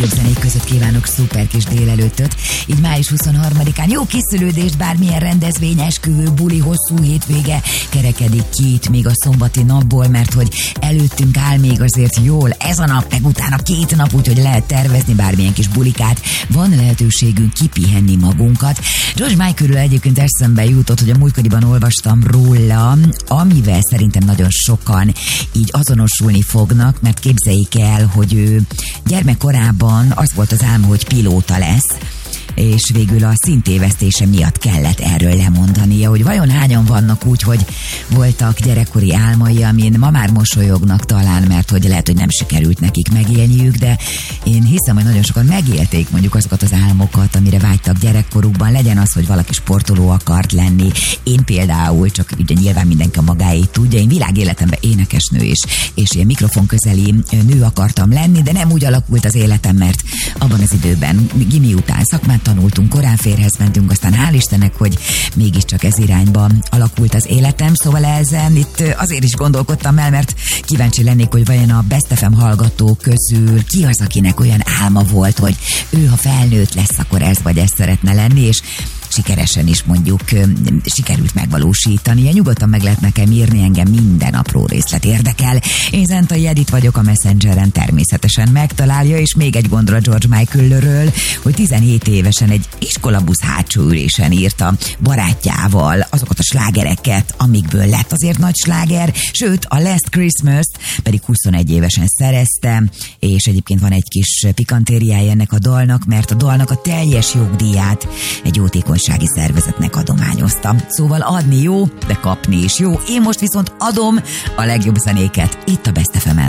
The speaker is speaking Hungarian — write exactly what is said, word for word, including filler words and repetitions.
Zenék között kívánok szuper kis délelőttöt, így május huszonharmadikán jó készülődést, bármilyen rendezvény, esküvő, buli, hosszú hétvége kerekedik ki itt még a szombati napból, mert hogy előttünk áll még azért jól ez a nap, meg utána két nap, úgyhogy lehet tervezni bármilyen kis bulikát, van lehetőségünk kipihenni magunkat. George Michaelről egyébként eszembe jutott, hogy a múltkoriban olvastam róla, amivel szerintem nagyon sokan így azonosulni fognak, mert képzeljék el, hogy ő gyermekkorában az volt az álma, hogy pilóta lesz, és végül a színtévesztése miatt kellett erről lemondania, hogy vajon hányan vannak úgy, hogy voltak gyerekkori álmai, amin ma már mosolyognak talán, mert hogy lehet, hogy nem sikerült nekik megélniük, de én hiszem, hogy nagyon sokan megélték mondjuk azokat az álmokat, amire vágytak gyerekkorukban, legyen az, hogy valaki sportoló akart lenni. Én például, csak ugye nyilván mindenki a magáét tudja, én világéletemben énekesnő és, és ilyen mikrofon közeli nő akartam lenni, de nem úgy alakult az életem, mert abban az időben gimi után szakmát tanultunk, korán férhez mentünk, aztán hál' Istennek, hogy mégiscsak ez irányba alakult az életem, szóval ezen itt azért is gondolkodtam el, mert kíváncsi lennék, hogy vajon a Best ef em hallgatók közül ki az, akinek olyan álma volt, hogy ő, ha felnőtt lesz, akkor ez vagy ez szeretne lenni, és sikeresen is mondjuk sikerült megvalósítani. Nyugodtan meg lehet nekem írni, engem minden apró részlet érdekel. Én Zentai Edit vagyok, a Messengeren természetesen megtalálja, és még egy gondolat George Michaelről, hogy tizenhét évesen egy iskolabusz hátsó ülésen írta barátjával azokat a slágereket, amikből lett azért nagy sláger, sőt a Last Christmas-t pedig huszonegy évesen szerezte, és egyébként van egy kis pikantériája ennek a dalnak, mert a dalnak a teljes jogdíját egy jótékony szervezetnek adományozta. Szóval adni jó, de kapni is jó. Én most viszont adom a legjobb zenéket itt a Best ef emen.